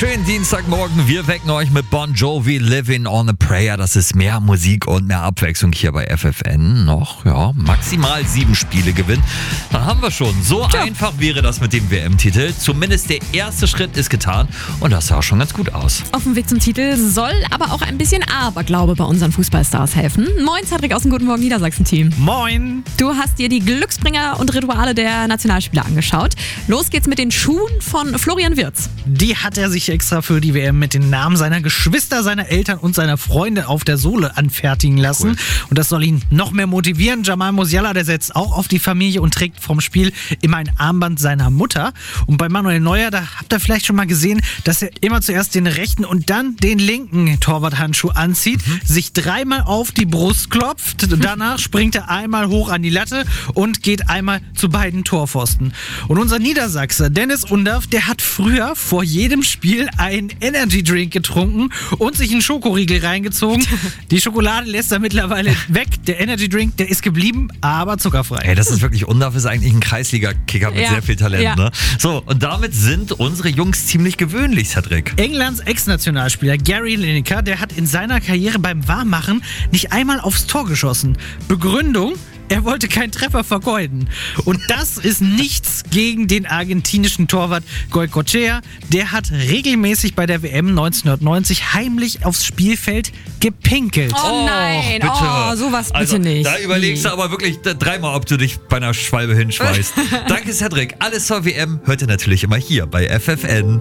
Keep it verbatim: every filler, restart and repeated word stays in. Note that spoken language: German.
Schönen Dienstagmorgen. Wir wecken euch mit Bon Jovi, Living on a Prayer. Das ist mehr Musik und mehr Abwechslung hier bei F F N. Noch, ja, maximal sieben Spiele gewinnen. Dann haben wir schon. So Tja. einfach wäre das mit dem W M-Titel. Zumindest der erste Schritt ist getan und das sah schon ganz gut aus. Auf dem Weg zum Titel soll aber auch ein bisschen Aberglaube bei unseren Fußballstars helfen. Moin, Cedric aus dem Guten Morgen Niedersachsen-Team. Moin. Du hast dir die Glücksbringer und Rituale der Nationalspieler angeschaut. Los geht's mit den Schuhen von Florian Wirtz. Die hat er sich extra für die W M mit den Namen seiner Geschwister, seiner Eltern und seiner Freunde auf der Sohle anfertigen lassen. Cool. Und das soll ihn noch mehr motivieren. Jamal Musiala, der setzt auch auf die Familie und trägt vom Spiel immer ein Armband seiner Mutter. Und bei Manuel Neuer, da habt ihr vielleicht schon mal gesehen, dass er immer zuerst den rechten und dann den linken Torwarthandschuh anzieht, mhm. sich dreimal auf die Brust klopft. Danach springt er einmal hoch an die Latte und geht einmal zu beiden Torpfosten. Und unser Niedersachse, Dennis Undaff, der hat früher vor jedem Spiel einen Energy Drink getrunken und sich einen Schokoriegel reingezogen. Die Schokolade lässt er mittlerweile weg. Der Energy Drink, der ist geblieben, aber zuckerfrei. Ey, das ist wirklich, Undaff ist eigentlich ein Kreisliga-Kicker mit ja. sehr viel Talent. Ja. Ne? So, und damit sind unsere Jungs ziemlich gewöhnlich, Cedric. Englands Ex-Nationalspieler Gary Lineker, der hat in seiner Karriere beim Warmmachen nicht einmal aufs Tor geschossen. Begründung: Er wollte keinen Treffer vergeuden. Und das ist nichts gegen den argentinischen Torwart Goycochea. Der hat regelmäßig bei der W M neunzehnhundertneunzig heimlich aufs Spielfeld gepinkelt. Oh nein, bitte. oh, sowas bitte also, nicht. Da überlegst du aber wirklich dreimal, ob du dich bei einer Schwalbe hinschmeißt. Danke, Cedric. Alles zur W M hört ihr natürlich immer hier bei F F N.